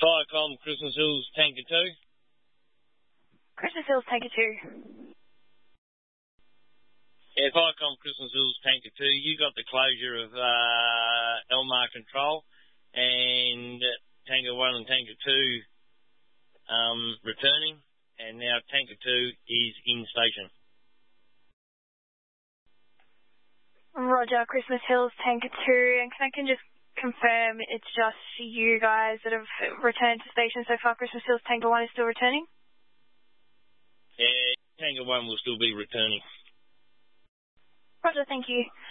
Viacom, Christmas Hills, Tanker 2. Christmas Hills, Tanker 2. Yeah, Viacom, Christmas Hills, Tanker 2. You got the closure of Elmar Control, and Tanker 1 and Tanker 2 returning, and now Tanker 2 is in station. Roger, Christmas Hills, Tanker 2. And can just confirm it's just you guys that have returned to station so far? Christmas Hills, Tanker 1 is still returning? Yeah, Tanker 1 will still be returning. Roger, thank you.